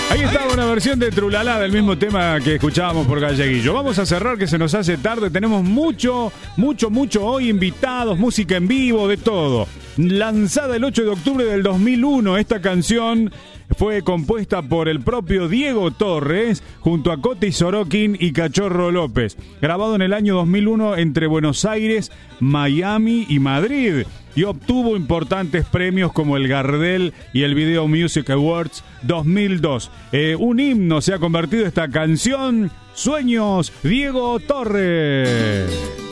Ahí estaba una versión de Trulala del mismo tema que escuchábamos por Galleguillo. Vamos a cerrar que se nos hace tarde. Tenemos mucho hoy, invitados, música en vivo, de todo. Lanzada el 8 de octubre del 2001, esta canción fue compuesta por el propio Diego Torres junto a Coti Sorokin y Cachorro López. Grabado en el año 2001 entre Buenos Aires, Miami y Madrid. Y obtuvo importantes premios como el Gardel y el Video Music Awards 2002. Un himno se ha convertido esta canción. Sueños, Diego Torres.